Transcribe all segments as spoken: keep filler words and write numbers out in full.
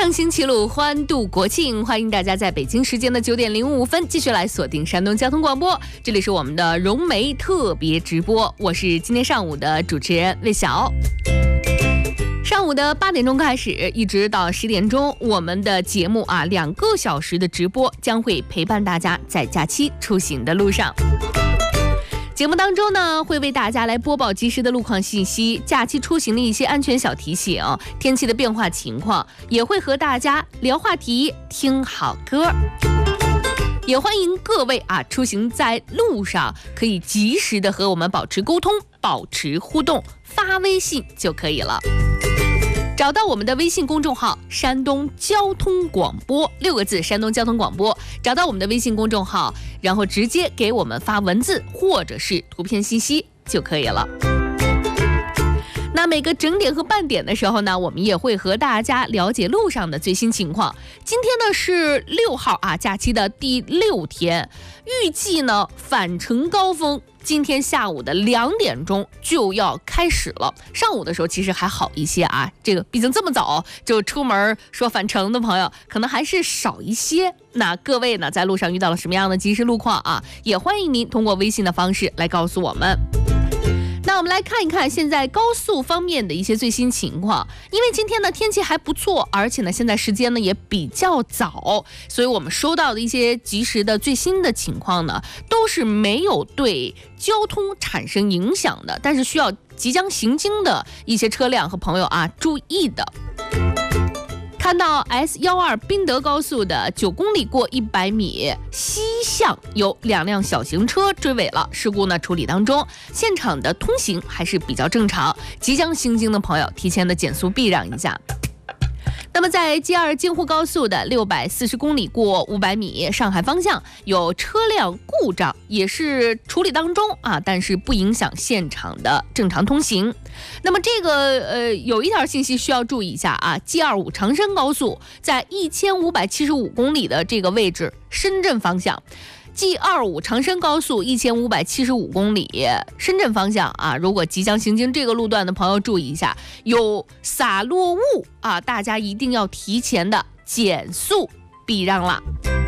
上行齐鲁，欢度国庆，欢迎大家在北京时间的九点零五分继续来锁定山东交通广播，这里是我们的融媒特别直播，我是今天上午的主持人魏晓。上午的八点钟开始，一直到十点钟，我们的节目啊，两个小时的直播将会陪伴大家在假期出行的路上。节目当中呢，会为大家来播报及时的路况信息，假期出行的一些安全小提醒，天气的变化情况，也会和大家聊话题、听好歌。也欢迎各位啊，出行在路上可以及时的和我们保持沟通，保持互动，发微信就可以了。找到我们的微信公众号山东交通广播六个字，山东交通广播，找到我们的微信公众号，然后直接给我们发文字或者是图片信息就可以了。那每个整点和半点的时候呢，我们也会和大家了解路上的最新情况。今天呢是六号啊，假期的第六天，预计呢返程高峰今天下午的两点钟就要开始了。上午的时候其实还好一些啊，这个毕竟这么早就出门说返程的朋友可能还是少一些。那各位呢在路上遇到了什么样的即时路况啊，也欢迎您通过微信的方式来告诉我们。那我们来看一看现在高速方面的一些最新情况。因为今天呢天气还不错，而且呢现在时间呢也比较早，所以我们收到的一些及时的最新的情况呢都是没有对交通产生影响的，但是需要即将行经的一些车辆和朋友啊注意的。看到 S 一二 宾德高速的九公里过一百米西向有两辆小型车追尾了，事故呢处理当中，现场的通行还是比较正常，即将行经的朋友提前的减速避让一下。那么在 G 二 京沪高速的六百四十公里过五百米上海方向有车辆故障，也是处理当中啊，但是不影响现场的正常通行。那么这个呃有一条信息需要注意一下啊 ，G 二十五 长深高速在一千五百七十五公里的这个位置，深圳方向。G 二十五 长深高速一千五百七十五公里深圳方向啊，如果即将行经这个路段的朋友注意一下，有洒落物啊，大家一定要提前的减速避让了。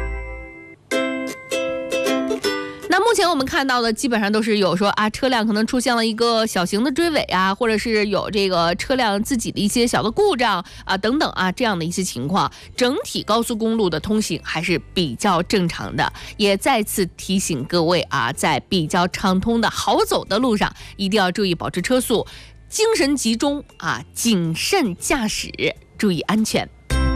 那目前我们看到的基本上都是有说啊，车辆可能出现了一个小型的追尾啊，或者是有这个车辆自己的一些小的故障啊等等啊，这样的一些情况，整体高速公路的通行还是比较正常的。也再次提醒各位啊，在比较畅通的好走的路上，一定要注意保持车速，精神集中啊，谨慎驾驶，注意安全。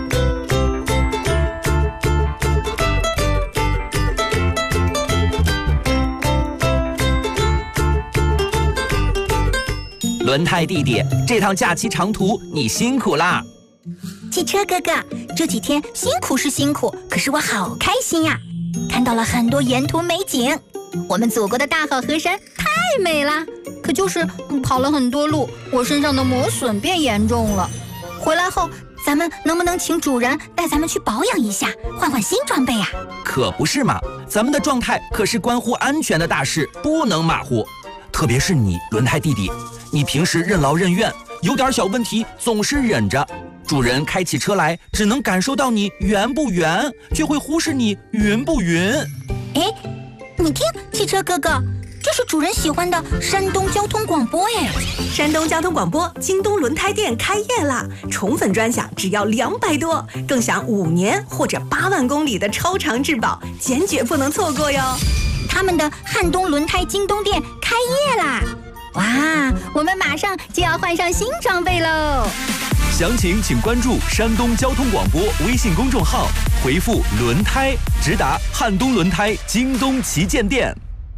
轮胎弟弟，这趟假期长途你辛苦啦！ 汽车哥哥，这几天辛苦是辛苦，可是我好开心呀！看到了很多沿途美景，我们祖国的大好河山太美了。可就是跑了很多路，我身上的磨损变严重了。回来后，咱们能不能请主人带咱们去保养一下，换换新装备呀？ 可不是嘛，咱们的状态可是关乎安全的大事，不能马虎。特别是你，轮胎弟弟。你平时任劳任怨，有点小问题总是忍着，主人开起车来只能感受到你圆不圆，却会忽视你匀不匀。 哎，你听，汽车哥哥，这是主人喜欢的山东交通广播耶！ 山东交通广播京东轮胎店开业啦，宠粉专享只要两百多，更享五年或者八万公里的超长质保，坚决不能错过哟！ 他们的汉东轮胎京东店开业啦！哇，我们马上就要换上新装备喽！ 详情请关注山东交通广播微信公众号，回复轮胎直达汉东轮胎京东旗舰店。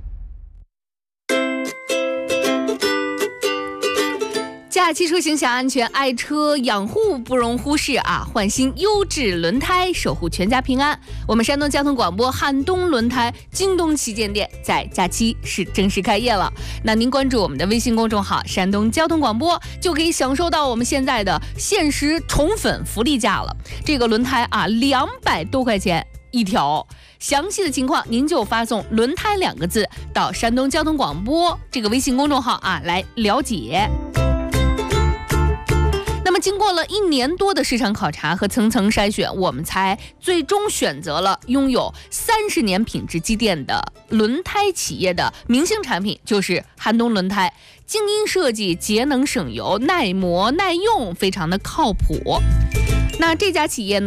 假期出行想安全，爱车养护不容忽视啊！换新优质轮胎，守护全家平安。我们山东交通广播汉东轮胎京东旗舰店在假期是正式开业了。那您关注我们的微信公众号山东交通广播，就可以享受到我们现在的限时宠粉福利价了。这个轮胎啊，两百多块钱一条。详细的情况您就发送轮胎两个字到山东交通广播这个微信公众号啊来了解。那么经过了一年多的市场考察和层层筛选，我们才最终选择了拥有三十年品质积淀的轮胎企业的明星产品，就是寒冬轮胎。精英设计，节能省油，耐磨耐用，非常的靠谱。那这家企业呢